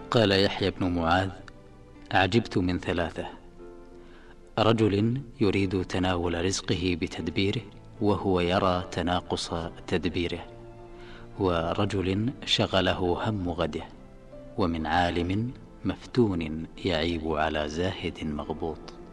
قال يحيى بن معاذ: عجبت من ثلاثة: رجل يريد تناول رزقه بتدبيره وهو يرى تناقص تدبيره، ورجل شغله هم غده، ومن عالم مفتون يعيب على زاهد مغبوط.